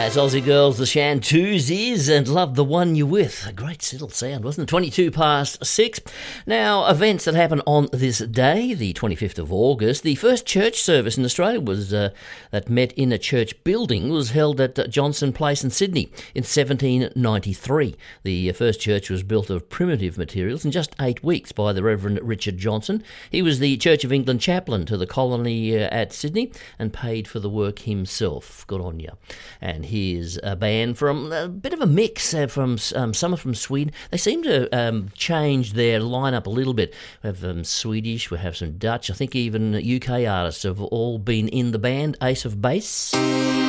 As Aussie girls, the Shantuzis, and Love the One You're With. A great little sound, wasn't it? 22 past 6. Now, events that happen on this day, the 25th of August, the first church service in Australia was that met in a church building was held at Johnson Place in Sydney in 1793. The first church was built of primitive materials in just 8 weeks by the Reverend Richard Johnson. He was the Church of England chaplain to the colony at Sydney and paid for the work himself. Good on you. And here's a band from a bit of a mix from some are from Sweden. They seem to change their lineup a little bit. We have Swedish, we have some Dutch. I think even UK artists have all been in the band. Ace of Base.